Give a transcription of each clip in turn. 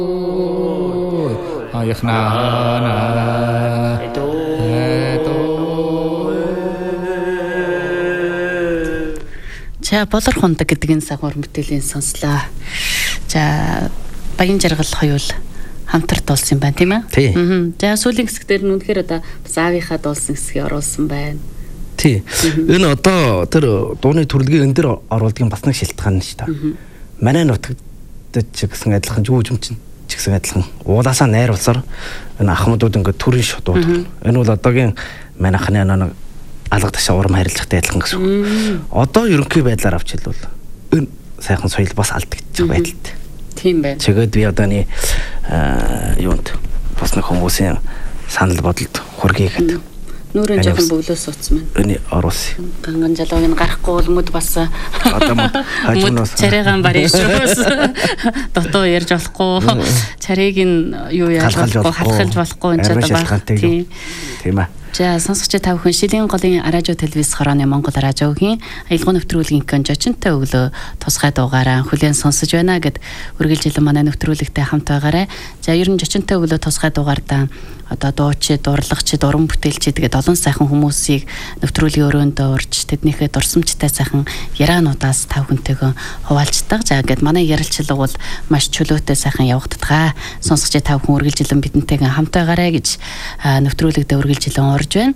За болор хундаг гэдэг энэ сагвар бүтээлийн сонслоо. За багийн жаргал хоёул хамтарт болсон юм байна тийм ээ. Тий. За сүүлийн хэсгээр нь үнэхээр одоо бас аавынхаа дуулсан хэсгийг оруулсан байна. Тий. Энэ одоо тэр дууны төрөлгийн энэ дэр оруулдаг бас нэг шилтгаан нь шүү дээ. Манай нутагт ч гэсэн адилхан жүжимчин ч гэсэн адилхан уулаасаа найруулсаар энэ ахмадууд ингээд төрийн шотууд. Энэ бол одоогийн манайхны нэг алга ташаа урам харилцагтай адилхан гэсэн. Одоо ерөнхий байдлаар авч хэлбэл энэ сайхан соёл бас алдагдчих байдалтай. Тийм байна. Чигэд би одооний юунд бас нэг хүмүүсийн санал бодолд хургийгээд нүүрэн жоохон бөглөөс утсан байна. Эний оруулсан. Ганган жалууг нь гарахгүй бол мөд бас одоо хажуунаас царайгаан барьж шүүс. Дотоо ярьж болохгүй. Царайг нь юу яаж болохгүй, хатгалж болохгүй энэ ч одоо баг. Тийм ээ. За сонсогч та бүхэн Шилийн голын радио телевиз хорооны Монгол радиогийн аялал нэвтрүүлгийн конжочинтэй өглөө тусгай дуугаараа хүлээн сонсож байна гэд үргэлжилэн манай нэвтрүүлэгтэй хамт байгаарай. За ер нь жочинтэй өглөө тусгай дуугаартаа одоо дуучид, дурлагчид, уран бүтээлчид тэгээд олон сайхан хүмүүсийг нэвтрүүлгийн өрөөндөө урьж тэднийхээ дурсамжтай сайхан яриануудаас та бүхэнтэйгөө хуваалцдаг. За гэд манай ярилцлага бол маш чөлөөтэй сайхан явагддаг. Сонсогч та бүхэн үргэлжилэн бидэнтэйгээ хамт байгаарай гэж нэвтрүүлэгдээ үргэлжилэн орж байна.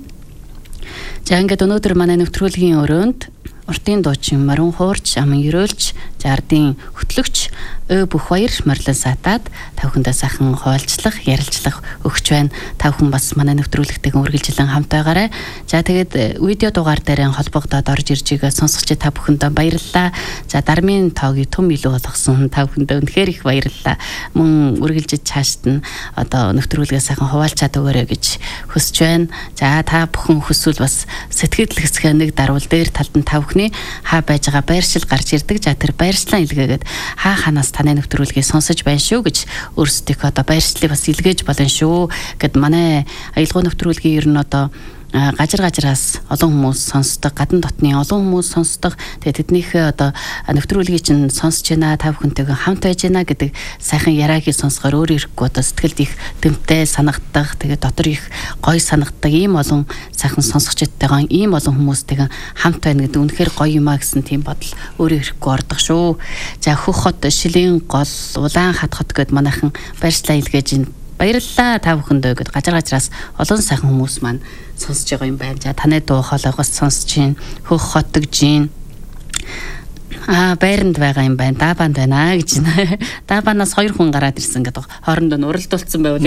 За ингээд өнөөдөр манай нэвтрүүлгийн өрөөнд уртын дуучин Марин Хуурч, аман ерөөлч, зардын хөтлөгч бүх баяр морилон сатаад та бүхэндээ сайхан хуваалцлах, ярилцлах өгч байна. Та бүхэн бас манай нэвтрүүлэгтэйгээ үргэлжилэн хамт байгаарай. За тэгээд видео дугаар дээр холбогдоод орж ирж байгаа сонсогч та бүхэндээ баярлалаа. За дармын тоогийг түм илүү болгосон та бүхэндээ үнэхээр их баярлалаа. Мөн үргэлжиж цаашд нь одоо нэвтрүүлгээ сайхан хуваалцаад өгөөрэй гэж хүсэж байна. За та бүхэн хүсвэл бас сэтгэл хэсгээ нэг дарвал дээр талд нь та бүхний хаа байж байгаа байршил гарч ирдэг. За тэр байршлаа илгээгээд хаа ханаас таны нэвтрүүлгийг сонсож байна шүү гэж өөрсдөө одоо байршлыг бас илгээж болно шүү гэд манай аялал нэвтрүүлгийн ер нь одоо гажир-гажираас олон хүмүүс сонсдог, гадна дотны олон хүмүүс сонсдог. Тэгээд тэднийхээ одоо нэвтрүүлгийг чинь сонсож байна, та бүхэнтэйгээ хамт байж байна гэдэг сайхан яриагийг сонсохоор өөр ирэхгүй одоо сэтгэлд их дэмтэй санагддаг. Тэгээд дотор их гоё санагддаг ийм олон сайхан сонсогчдтойгоо ийм олон хүмүүстэйгээ хамт байна гэдэг үнэхээр гоё юм а гэсэн тийм бодол өөр ирэхгүй ордог шүү. За хөх хот Шилийн гол улаан хат хот гэд манайхан байршлаа илгээж баярлалаа та бүхэндээ гэд гажир-гажираас олон сайхан хүмүүс маань сонсож байгаа юм байна. За таны дуу хоолойгоос сонсож гин хөх хотог жин байранд байгаа юм байна. Даабанд байна гэж байна. Даабанаас 2 хүн гараад ирсэн гэдэг хоорондоо уралдуулсан байвал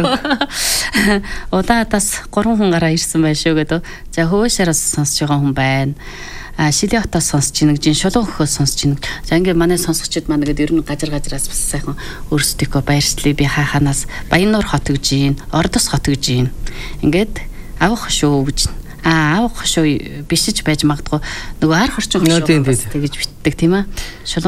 удаатаас 3 хүн гараа ирсэн байх шүү гэдэг. За хөөшөөс сонсож байгаа хүн байна. Шилийн хотоос сонсож ийн гэж шулуун хөхөөс сонсож ийн. За ингээ манай сонсогчид маань гэдэг ер нь гажир-гажираас бас сайхан өөрсдөө баяршлыг би хааханаас Баяннуур хот гэж ийн, Ордос хот гэж ийн. Ингээд авах шүү гэж. Авах шүү бишиж байж магадгүй нөгөө ар хорчин хошоо тэгж битдэг тийм ээ.